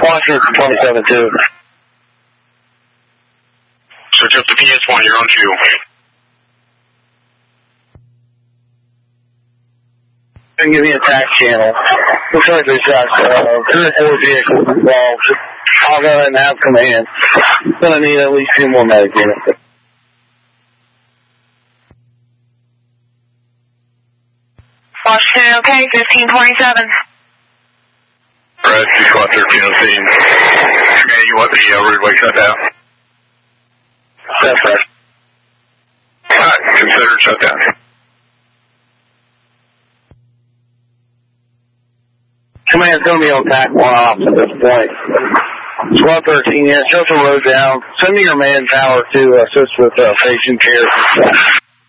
Washington 27-2. Search up the PS1, you're on fuel. And give me a tax channel. Looks like there's 3 or 4 vehicles involved. I'll go ahead and have command. Gonna need at least 2 more medic units. Washington, okay, 1527. Red, Squad 13 on scene. Command, you want the roadway shut down? That's right. Alright, consider it shut down. Command's going to be on TAC 1 ops at this point. Squad 13, yeah, shut the road down. Send me your manpower to assist with patient care.